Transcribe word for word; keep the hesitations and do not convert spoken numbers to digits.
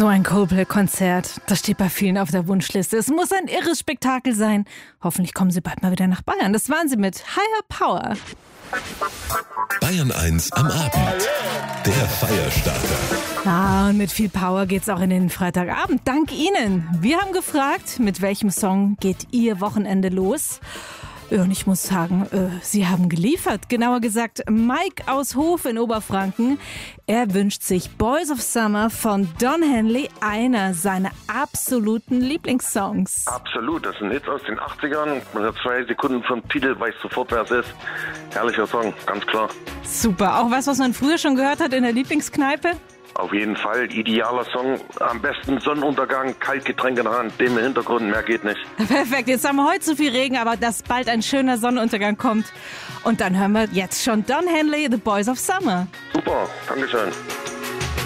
So ein Coldplay-Konzert, das steht bei vielen auf der Wunschliste. Es muss ein irres Spektakel sein. Hoffentlich kommen sie bald mal wieder nach Bayern. Das waren sie mit Higher Power. Bayern eins am Abend. Der Feierstarter. Ah, und mit viel Power geht's auch in den Freitagabend. Dank Ihnen. Wir haben gefragt, mit welchem Song geht Ihr Wochenende los? Und ich muss sagen, äh, Sie haben geliefert. Genauer gesagt, Mike aus Hof in Oberfranken. Er wünscht sich Boys of Summer von Don Henley, einer seiner absoluten Lieblingssongs. Absolut, das ist ein Hit aus den achtzigern. Man hat zwei Sekunden vom Titel, weiß sofort, wer es ist. Herrlicher Song, ganz klar. Super, auch was, was man früher schon gehört hat in der Lieblingskneipe? Auf jeden Fall, idealer Song. Am besten Sonnenuntergang, Kaltgetränk in der Hand, dem im Hintergrund, mehr geht nicht. Perfekt, jetzt haben wir heute zu viel Regen, aber dass bald ein schöner Sonnenuntergang kommt. Und dann hören wir jetzt schon Don Henley, The Boys of Summer. Super, Dankeschön.